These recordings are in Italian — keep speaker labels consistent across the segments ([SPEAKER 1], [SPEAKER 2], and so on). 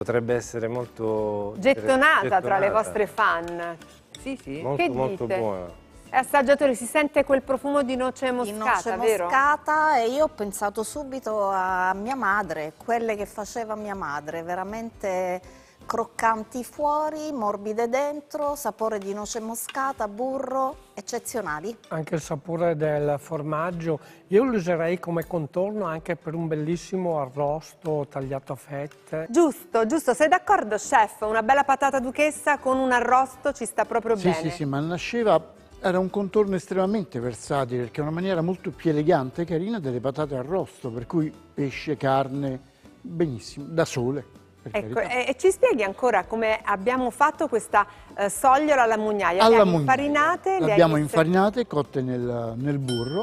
[SPEAKER 1] Potrebbe essere molto
[SPEAKER 2] gettonata tra le vostre fan.
[SPEAKER 3] Sì, sì.
[SPEAKER 1] molto,
[SPEAKER 2] Che
[SPEAKER 1] molto
[SPEAKER 2] dite?
[SPEAKER 1] buona.
[SPEAKER 2] Assaggiatore, si sente quel profumo di noce
[SPEAKER 4] Di
[SPEAKER 2] moscata,
[SPEAKER 4] noce
[SPEAKER 2] vero?
[SPEAKER 4] moscata, e io ho pensato subito a mia madre, quelle che faceva mia madre, veramente croccanti fuori, morbide dentro, sapore di noce moscata, burro, eccezionali.
[SPEAKER 5] Anche il sapore del formaggio, io lo userei come contorno anche per un bellissimo arrosto tagliato a fette.
[SPEAKER 2] Giusto, giusto, sei d'accordo, chef? Una bella patata duchessa con un arrosto ci sta proprio
[SPEAKER 6] Sì,
[SPEAKER 2] bene.
[SPEAKER 6] sì, sì, ma nasceva, era un contorno estremamente versatile, perché è una maniera molto più elegante e carina delle patate arrosto, per cui pesce, carne, benissimo, da sole. Per
[SPEAKER 2] Ecco,
[SPEAKER 6] carità.
[SPEAKER 2] e ci spieghi ancora come abbiamo fatto questa sogliola alla mugnaia?
[SPEAKER 6] Alla
[SPEAKER 2] Le hai
[SPEAKER 6] mugnaia.
[SPEAKER 2] infarinate?
[SPEAKER 6] Le
[SPEAKER 2] le hai
[SPEAKER 6] abbiamo
[SPEAKER 2] messe-
[SPEAKER 6] infarinate, cotte nel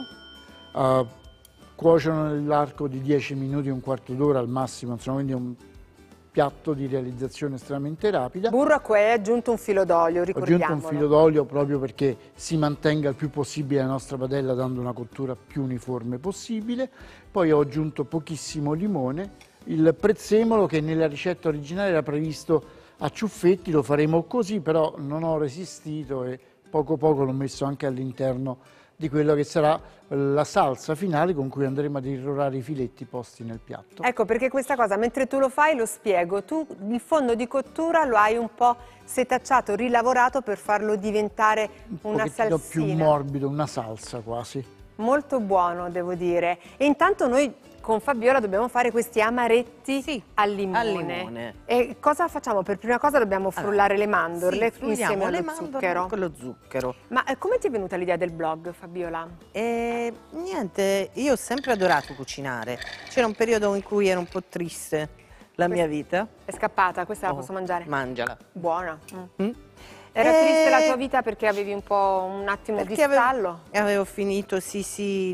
[SPEAKER 6] burro, cuociono nell'arco di 10 minuti, un quarto d'ora al massimo, insomma, quindi è un piatto di realizzazione estremamente rapida.
[SPEAKER 2] Burro a cui hai aggiunto un filo d'olio,
[SPEAKER 6] Ho
[SPEAKER 2] ricordiamolo.
[SPEAKER 6] aggiunto un filo d'olio proprio perché si mantenga il più possibile la nostra padella, dando una cottura più uniforme possibile. Poi ho aggiunto pochissimo limone. Il prezzemolo, che nella ricetta originale era previsto a ciuffetti, lo faremo così, però non ho resistito e poco poco l'ho messo anche all'interno di quello che sarà la salsa finale con cui andremo ad irrorare i filetti posti nel piatto.
[SPEAKER 2] Ecco, perché questa cosa, mentre tu lo fai, lo spiego. Tu il fondo di cottura lo hai un po' setacciato, rilavorato per farlo diventare una
[SPEAKER 6] pochettino
[SPEAKER 2] salsina.
[SPEAKER 6] più morbido, una salsa quasi.
[SPEAKER 2] Molto buono, devo dire. E intanto noi con Fabiola dobbiamo fare questi amaretti al limone.
[SPEAKER 3] al limone.
[SPEAKER 2] E cosa facciamo? Per prima cosa dobbiamo frullare le mandorle
[SPEAKER 3] Sì,
[SPEAKER 2] insieme
[SPEAKER 3] frulliamo
[SPEAKER 2] allo
[SPEAKER 3] le mandorle
[SPEAKER 2] zucchero.
[SPEAKER 3] con lo zucchero.
[SPEAKER 2] Ma come ti è venuta l'idea del blog, Fabiola?
[SPEAKER 3] E niente, io ho sempre adorato cucinare. C'era un periodo in cui era un po' triste la mia vita.
[SPEAKER 2] È scappata, questa la
[SPEAKER 3] Oh,
[SPEAKER 2] posso mangiare?
[SPEAKER 3] Mangiala.
[SPEAKER 2] Buona.
[SPEAKER 3] Mm?
[SPEAKER 2] Era triste la tua vita perché avevi un po' un attimo di stallo?
[SPEAKER 3] Avevo finito, sì,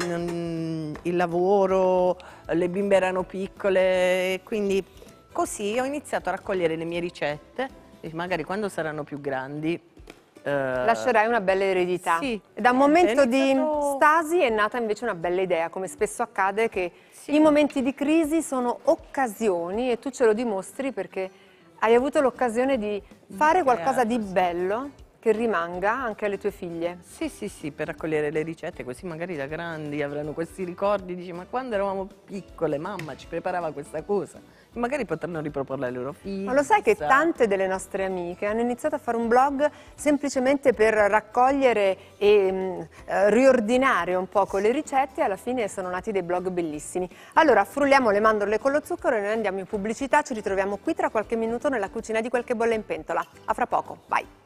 [SPEAKER 3] il lavoro, le bimbe erano piccole, quindi così ho iniziato a raccogliere le mie ricette e magari quando saranno più grandi...
[SPEAKER 2] Lascerai una bella eredità.
[SPEAKER 3] Sì.
[SPEAKER 2] E da un momento
[SPEAKER 3] È
[SPEAKER 2] di
[SPEAKER 3] iniziato-
[SPEAKER 2] stasi è nata invece una bella idea, come spesso accade che i momenti di crisi sono occasioni e tu ce lo dimostri perché hai avuto l'occasione di fare qualcosa di bello che rimanga anche alle tue figlie.
[SPEAKER 3] Sì, per raccogliere le ricette, così magari da grandi avranno questi ricordi, dici ma quando eravamo piccole mamma ci preparava questa cosa, e magari potranno riproporla ai loro figli.
[SPEAKER 2] Ma lo sai che
[SPEAKER 3] chissà.
[SPEAKER 2] tante delle nostre amiche hanno iniziato a fare un blog semplicemente per raccogliere e riordinare un po' con le ricette e alla fine sono nati dei blog bellissimi. Allora, frulliamo le mandorle con lo zucchero e noi andiamo in pubblicità, ci ritroviamo qui tra qualche minuto nella cucina di Qualche bolla in pentola. A fra poco, vai!